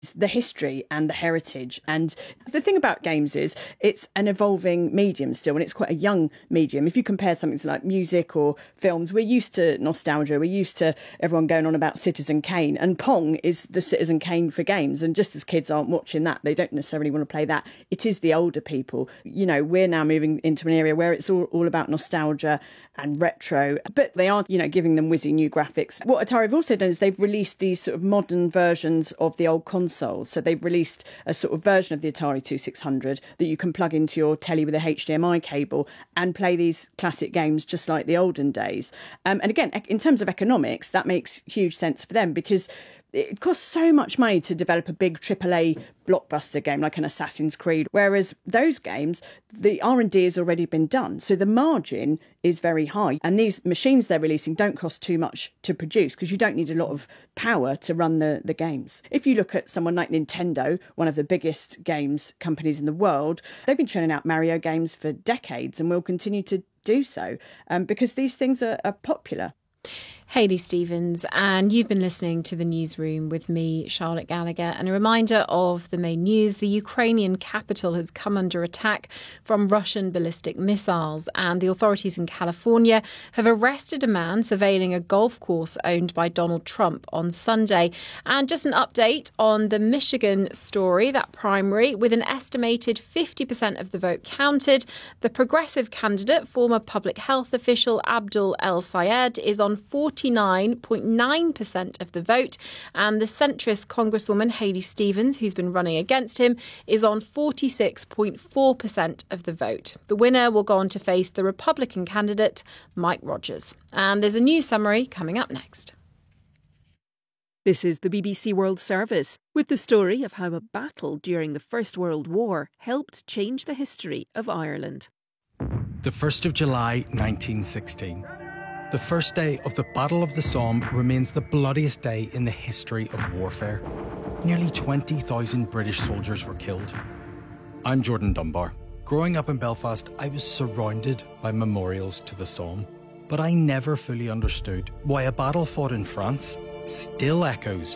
the history and the heritage. And the thing about games is it's an evolving medium still, and it's quite a young medium. If you compare something to like music or films, we're used to nostalgia. We're used to everyone going on about Citizen Kane, and Pong is the Citizen Kane for games. And just as kids aren't watching that, they don't necessarily want to play that. It is the older people. You know, we're now moving into an area where it's all about nostalgia and retro, but they are, you know, giving them whizzy new graphics. What Atari have also done is they've released these sort of modern versions of the old consoles. So they've released a sort of version of the Atari 2600 that you can plug into your telly with a HDMI cable and play these classic games just like the olden days. And again, in terms of economics, that makes huge sense for them because it costs so much money to develop a big AAA blockbuster game like an Assassin's Creed, whereas those games, the R&D has already been done. So the margin is very high. And these machines they're releasing don't cost too much to produce because you don't need a lot of power to run the games. If you look at someone like Nintendo, one of the biggest games companies in the world, they've been churning out Mario games for decades and will continue to do so because these things are popular. Hayley Stevens, and you've been listening to The Newsroom with me, Charlotte Gallagher. And a reminder of the main news: the Ukrainian capital has come under attack from Russian ballistic missiles, and the authorities in California have arrested a man surveilling a golf course owned by Donald Trump on Sunday. And just an update on the Michigan story, that primary, with an estimated 50% of the vote counted, the progressive candidate, former public health official Abdul El Sayed, is on 49.9% of the vote, and the centrist Congresswoman Hayley Stevens, who's been running against him, is on 46.4% of the vote. The winner will go on to face the Republican candidate, Mike Rogers. And there's a news summary coming up next. This is the BBC World Service, with the story of how a battle during the First World War helped change the history of Ireland. The 1st of July 1916. The first day of the Battle of the Somme remains the bloodiest day in the history of warfare. Nearly 20,000 British soldiers were killed. I'm Jordan Dunbar. Growing up in Belfast, I was surrounded by memorials to the Somme, but I never fully understood why a battle fought in France still echoes